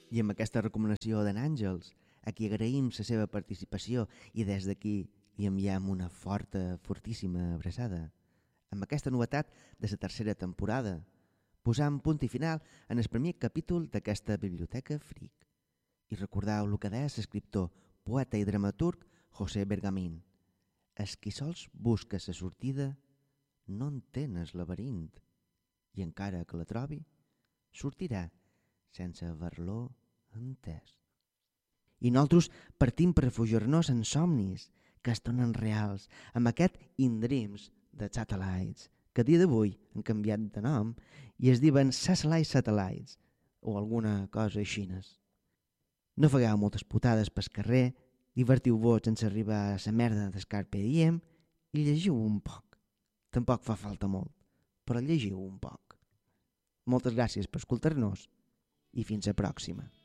I amb aquesta recomanació d'en Àngels, a qui agraïm la seva participació i des d'aquí li enviem una forta, fortíssima abraçada. Amb aquesta novetat de la tercera temporada, posam punt i final en el primer capítol d'aquesta biblioteca Freak. I recordeu el que deia l'escriptor, poeta i dramaturg José Bergamín. El qui sols busca la sortida no entén el laberint i encara que la trobi, sortirà sense haver-lo entès. I nosaltres partim per refugiar-nos en somnis que es tornen reals amb aquest In Dreams de Satellites, que a dia d'avui han canviat de nom i es diuen Satellite Satellites o alguna cosa així. No fagueu moltes putades pel carrer, divertiu-vos sense arribar a la merda d'Carpe Diem i llegiu un poc. Tampoc fa falta molt, però llegiu un poc. Moltes gràcies per escoltar-nos i fins a la pròxima.